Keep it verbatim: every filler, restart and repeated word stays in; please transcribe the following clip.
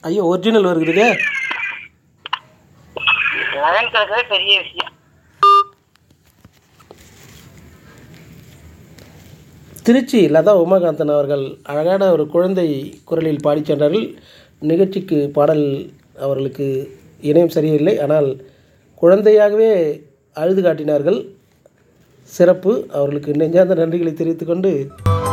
ஐயோ ஒரிஜினல் வருகிறதே. லெவன் கிடக்கிறதே பெரிய விஷயம். திருச்சி லதா உமாகாந்தன் அவர்கள் அழகான ஒரு குழந்தை குரலில் பாடிச் சென்றார்கள். நிகழ்ச்சிக்கு பாடல் அவர்களுக்கு இணையம் சரியில்லை, ஆனால் குழந்தையாகவே அழுது காட்டினார்கள். சிறப்பு. அவர்களுக்கு நெஞ்சார்ந்த நன்றிகளை தெரிவித்துக் கொண்டு